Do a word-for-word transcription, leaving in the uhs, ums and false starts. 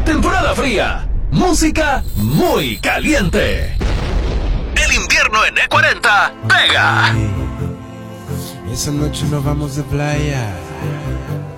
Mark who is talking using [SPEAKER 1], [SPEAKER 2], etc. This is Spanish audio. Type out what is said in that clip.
[SPEAKER 1] Temporada fría. Música muy caliente. El invierno en E cuarenta pega.
[SPEAKER 2] Esa noche nos vamos de playa.